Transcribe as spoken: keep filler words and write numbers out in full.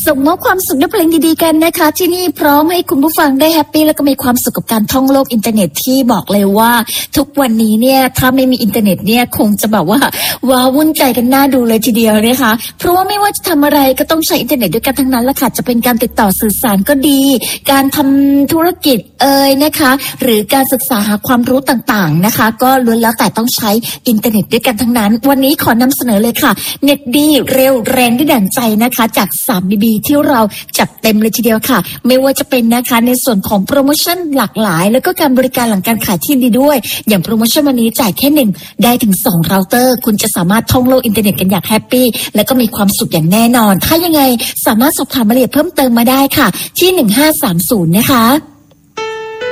ส่งมอบความสุขด้วยเพลงดีๆกันนะคะที่นี่พร้อมให้คุณผู้ฟังได้แฮปปี้แล้วก็มีความสุขกับการท่องโลกอินเทอร์เน็ตที่บอกเลยว่าทุกวันนี้เนี่ยถ้าไม่มีอินเทอร์เน็ตเนี่ยคงจะแบบว่าว้าวุ่นใจกันน่าดูเลยทีเดียวนะคะเพราะว่าไม่ว่าจะทำอะไรก็ต้องใช้อินเทอร์เน็ตด้วยกันทั้งนั้นละค่ะจะเป็นการติดต่อสื่อสารก็ดีการทำธุรกิจเอ่ยนะคะหรือการศึกษาหาความรู้ต่างๆนะคะก็ล้วนแล้วแต่ต้องใช้อินเทอร์เน็ตด้วยกันทั้งนั้นวันนี้ขอนำเสนอเลยค่ะเน็ตดีเร็วแรงได้ดั่งใจนะคะจาก สาม บี บี ที่เราจัดเต็มเลยทีเดียวค่ะไม่ว่าจะเป็นนะคะในส่วนของโปรโมชั่นหลากหลายแล้วก็การบริการหลังการขายที่ดีด้วยอย่างโปรโมชั่นวันนี้จ่ายแค่หนึ่งได้ถึงสองเราเตอร์คุณจะสามารถท่องโลกอินเทอร์เน็ตกันอย่างแฮปปี้และก็มีความสุขอย่างแน่นอนถ้ายังไงสามารถสอบถามรายละเอียดเพิ่มเติมมาได้ค่ะที่หนึ่งห้าสามศูนย์นะคะ